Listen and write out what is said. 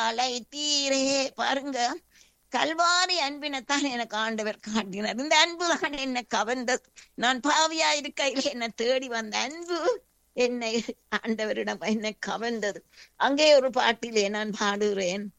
அழைத்தீரே. பாருங்க, கல்வாரி அன்பினைத்தான் எனக்கு ஆண்டவர் காட்டினார். இந்த அன்பு தான் என்னை கவர்ந்தது. நான் பாவியா இருக்கையில என்னை தேடி வந்த அன்பு என்னை ஆண்டவரிடம் என்னை கவர்ந்தது. அங்கே ஒரு பாட்டிலே நான் பாடுகிறேன்.